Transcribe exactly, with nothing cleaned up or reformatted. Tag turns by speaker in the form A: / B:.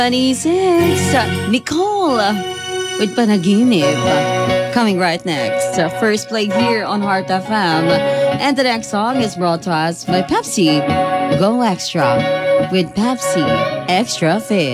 A: twenty-six, Nicole with Panaginip. Coming right next. First play here on Heart F M. And the next song is brought to us by Pepsi. Go Extra with Pepsi Extra Fit.